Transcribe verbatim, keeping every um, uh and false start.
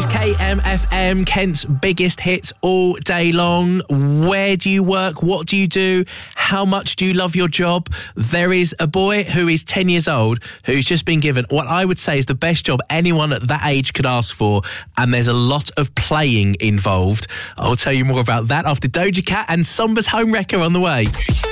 is K M F M, Kent's biggest hits all day long. Where do you work? What do you do? How much do you love your job? There is a boy who is ten years old who's just been given what I would say is the best job anyone at that age could ask for, and there's a lot of playing involved. I'll tell you more about that after Doja Cat and Somba's Home Wrecker on the way.